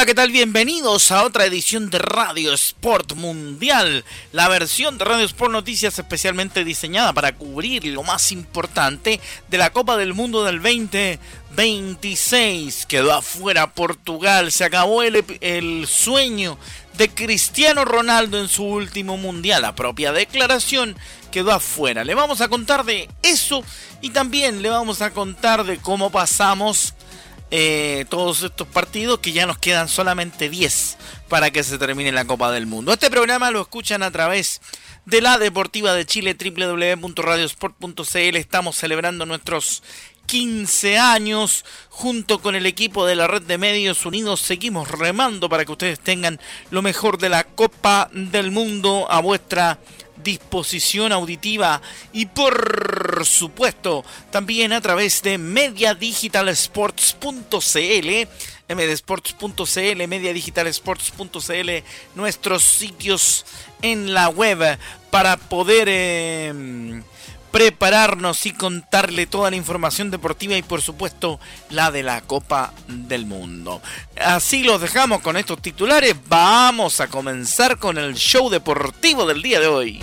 Hola, ¿qué tal? Bienvenidos a otra edición de Radio Sport Mundial, la versión de Radio Sport Noticias especialmente diseñada para cubrir lo más importante de la Copa del Mundo del 2026. Quedó afuera Portugal, se acabó el sueño de Cristiano Ronaldo en su último mundial. La propia declaración quedó afuera. Le vamos a contar de eso y también le vamos a contar de cómo pasamos todos estos partidos, que ya nos quedan solamente 10 para que se termine la Copa del Mundo. Este programa lo escuchan a través de la Deportiva de Chile, www.radiosport.cl. Estamos celebrando nuestros 15 años junto con el equipo de la Red de Medios Unidos. Seguimos remando para que ustedes tengan lo mejor de la Copa del Mundo a vuestra disposición auditiva y por supuesto también a través de mediadigitalsports.cl, mdsports.cl, mediadigitalsports.cl, nuestros sitios en la web para poder prepararnos y contarle toda la información deportiva y por supuesto la de la Copa del Mundo. Así los dejamos con estos titulares. Vamos a comenzar con el show deportivo del día de hoy.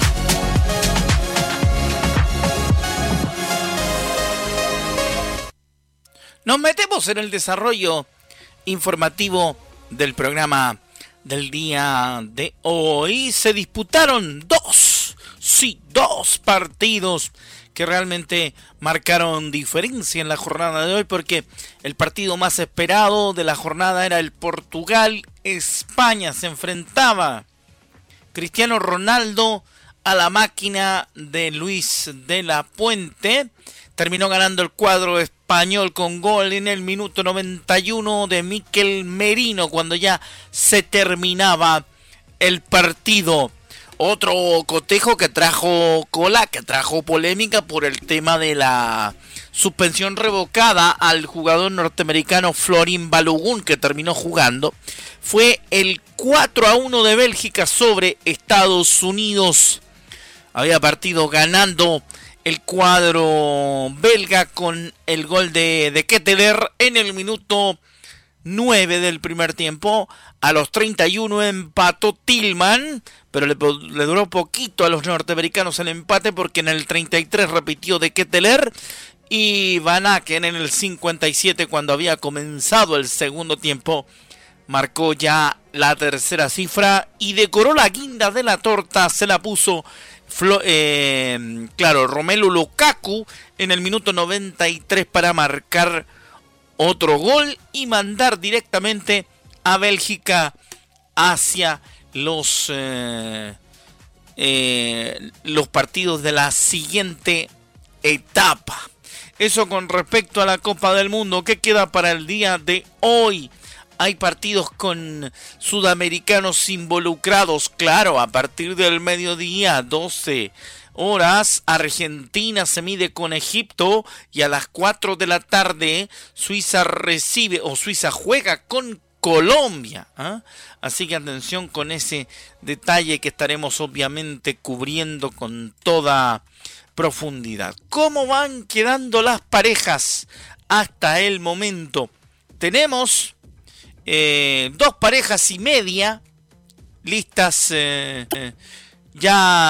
Nos metemos en el desarrollo informativo del programa del día de hoy. Se disputaron dos partidos que realmente marcaron diferencia en la jornada de hoy, porque el partido más esperado de la jornada era el Portugal-España. Se enfrentaba Cristiano Ronaldo a la máquina de Luis de la Puente. Terminó ganando el cuadro español con gol en el minuto 91 de Mikel Merino, cuando ya se terminaba el partido. Otro cotejo que trajo cola, que trajo polémica por el tema de la suspensión revocada al jugador norteamericano Florin Balogun, que terminó jugando, fue el 4-1 de Bélgica sobre Estados Unidos. Había partido ganando el cuadro belga con el gol de Ketteler en el minuto 9 del primer tiempo. A los 31 empató Tillman, pero le duró poquito a los norteamericanos el empate, porque en el 33 repitió de Ketteler y Van Aken en el 57, cuando había comenzado el segundo tiempo, marcó ya la tercera cifra y decoró la guinda de la torta. Se la puso Romelu Lukaku en el minuto 93 para marcar otro gol y mandar directamente a Bélgica hacia los partidos de la siguiente etapa. Eso con respecto a la Copa del Mundo. ¿Qué queda para el día de hoy? Hay partidos con sudamericanos involucrados. Claro, a partir del mediodía, 12 horas, Argentina se mide con Egipto, y a las 4 de la tarde Suiza juega con Colombia. Así que atención con ese detalle que estaremos obviamente cubriendo con toda profundidad. ¿Cómo van quedando las parejas hasta el momento? Tenemos 2 parejas y media listas ya